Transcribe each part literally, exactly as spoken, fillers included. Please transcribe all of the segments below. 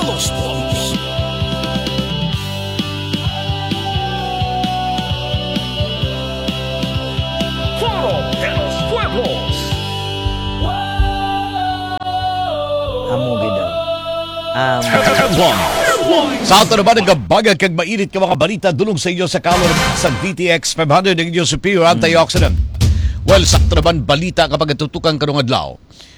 los Pueblos. Foro de los Pueblos. Amo gid. Um, Sa ato naman ang kabagan kag mainit ka mga balita dulong sa inyo sa kalor sa D T X five hundred ng inyong superior antioxidant. Well, sa ato naman balita kapag tutukan karong adlaw.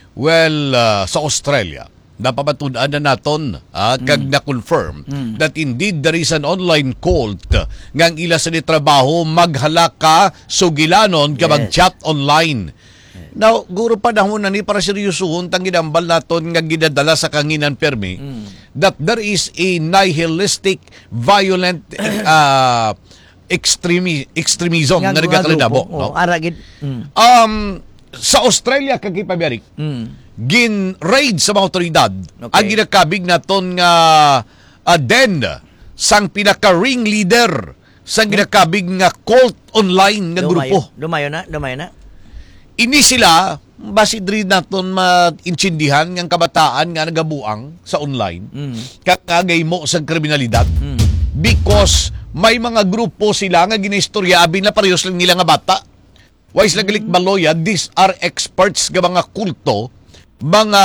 Well, uh, sa Australia, napapatunan na naton uh, kag mm. na-confirm mm. that indeed there is an online cult nga ang ila sa trabaho maghalaka sugilanon ka mag-chat online. Now, guro pa dahon na ni para seryosohon tang ginambal naton nga gidadala sa kanginan permi mm. that there is a nihilistic, violent uh, extremi extremism na nagakalabo. No? Aragid. Mm. Um, sa Australia, kagipabirik, mm. gin-raid sa mga otoridad okay. ang ginakabig naton nga uh, den sang pinaka-ring leader sang ginakabig nga cult online nga grupo. Dumayo na, dumayo na. Ini sila, basid rin natin ma-intindihan ng kabataan nga nagabuang sa online, mm. kakagay mo sa kriminalidad, mm. because may mga grupo sila nga ginaistorya, abin na parehos lang nila nga bata. Wais lang galik baloya, these are experts nga mga kulto, mga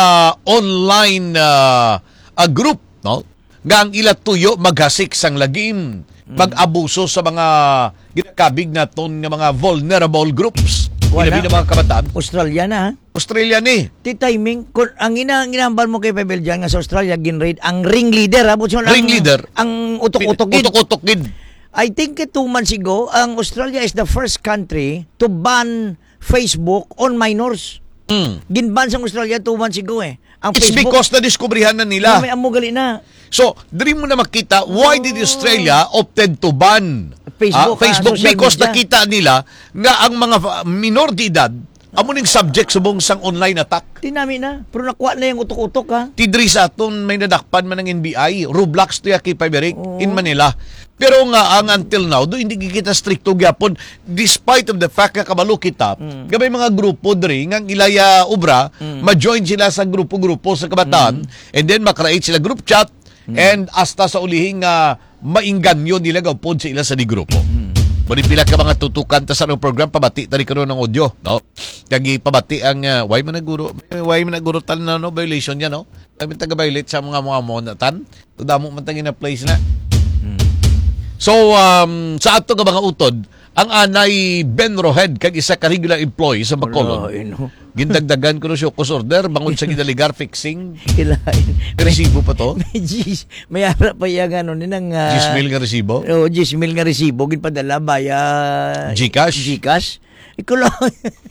online uh, uh, group, no? Nga ang ila tuyo maghasik sang lagim, mm. mag-abuso sa mga ginakabig naton nga mga vulnerable groups. Ilabi na mga kabataan. Australia na, ha? Australia ni. Ti timing, kung ang ina ginambal mo kay Pebel dyan nga sa Australia, ginraid, ang ring leader, ha? Ring ang, leader. Ang utok-utokid. Utok-utokid. I think two months ago, ang Australia is the first country to ban Facebook on minors. Mm. Ginban sa Australia two months ago, eh. Ang It's Facebook, because na-discoveryhan na nila. May amugali na. So, diri mo na makita, why did Australia opted to ban Facebook, uh, Facebook uh, because media. nakita nila nga ang mga minor de edad amo ning subject subong sang online attack. Tinami na, pero nakuha na yung utok-utok, ha? Tidri sa aton may nadakpan man ng N B I, Roblox to yaki Paberic oh. in Manila. Pero nga ang until now, do hindi kita stricto gyapon despite of the fact nga kabalo kita, mm. gamay mga grupo diri nga ilaya obra, mm. ma-join sila sa grupo-grupo sa kabataan mm. and then makreate sila group chat mm. and hasta sa ulihing nga uh, mainganyo nila gawpon sa ila sa di grupo. Hmm. Manipila ka mga tutukan ta sa ng program pabati tari karon ng audio, no? Kagi pabati ang uh, why man naguro, why man naguro tan na no violation niya, no? Kami taga violate sa mga mga monatan. Tudamo man tangin na place na. Hmm. So um sa ato nga mga utod, ang anay Ben Rohed kag isa ka regular employee sa Bacolod. No. Gindagdagan ko no siya cause order bangon sa gidaligar fixing. Kilain. Resibo pa to? May G's. May harap pa yung ano ninang... Uh, G's mil nga resibo? Oo, oh, G's mil nga resibo. Ginpadala baya... Gcash? Gcash. Ikaw lang.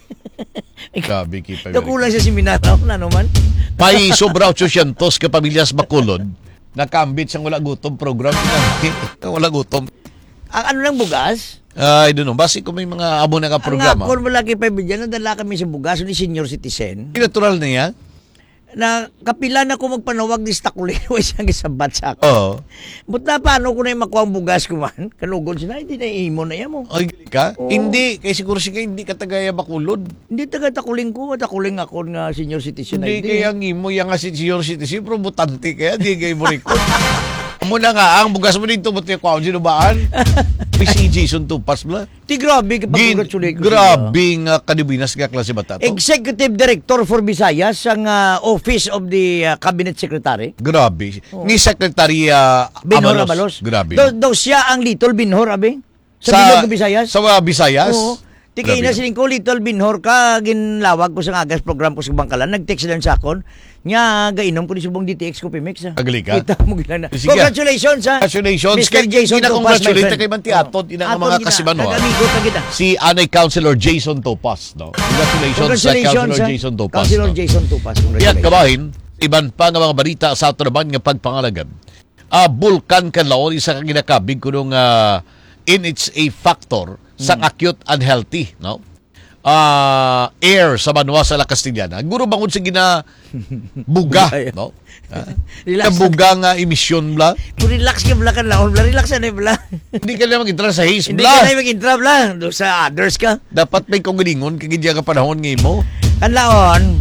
Grabe kita. Nakulang sa seminar ako na naman. Pay sobra eight hundred ka pamilyas Bacolod. Nakambit siyang wala gutom program. Wala gutom. Ang ano lang bugas? Uh, I don't know. Basi kung may mga amo na ka programa. Ang ako malaki pa bigyan, nadala kami sa bugas ni senior citizen. Natural na yan? Na kapila na ko magpanawag ni Stakulin o isang isabat sa ako. Oo. But na paano ko na yung makuha ang bugas ko man? Kanugod siya na, hindi na imo na yan mo. Ay, ka? Oo. Hindi. Kaya siguro siya hindi ka tagaya Bacolod. Hindi taga takuling ko. Takuling ako nga senior citizen. Hindi kaya ang imo yung nga senior citizen. Pero butante kaya. Hindi kayo mo record. Muna nga, ang bugas mo dito, buti ko, sinubaan. May si Jason Tupas bla. Ti grabe, kapag-congratulate ko grabe nga kadibinas nga klase bata to. Executive Director for Visayas, ang uh, Office of the uh, Cabinet Secretary. Grabe. Oh. Ni Secretary uh, Binhor Abalos. Grabe. Daw do siya ang Little Binhor, abe? Sa, sa Binhor, Visayas? Sa uh, Visayas? Oo. Tikay na siling ko, Little Binhor ka, ginlawag ko sa agas program ko sa Bangkalan. Nag-text lang sa akon. Nga, gainom ko ni subong D T X ko, Pimex. Agali ka? Kita mo gila na. Congratulations, ha? Congratulations. Mister Jason Topas, congratulate kay Manti Atod. Ina nga mga kasibano. Nag-amigo ka kita. Si Anay Councilor Jason Topas. No? Congratulations, Congratulations sa Councilor Jason Topas. Councilor no? Jason Topas. Yan, kabahin, iban pa nga mga balita sa atraban nga pagpangalagan. Uh, Bulkan Kanlaon, isa kang ginakabig ko nung uh, in its a factor sa hmm. acute unhealthy, no? Uh, air sa Banwa sa La Castellana. Guro bangon sa gina buga, no? Uh, buga nga emisyon bla. Relax ka bla kan laon bla, relax na bla. Hindi ka lang mag-intra sa haze bla. Hindi ka lang mag-intra bla, do sa others ka. Dapat may kong galingon kagidya ka panahon ng imo. Kan laon,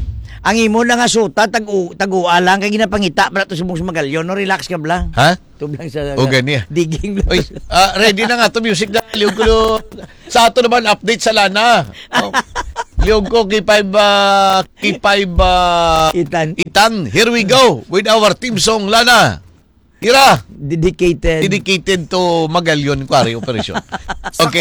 Ang imo na nga suta, tagu, tagu lang, kaya ginapangita, para to subong sa magalyon, no? Relax ka blang. Ha? Tublang sa O, ganyan. digging. Oy, ah, ready na nga to music na. Liog ko. Sa ato naman, update sa Lana. Oh. Liog ko, K five, uh, K five, uh, Itan. Itan. Here we go with our team song, Lana. Hira. Dedicated. Dedicated to Magalyon Quarry Operation. Okay.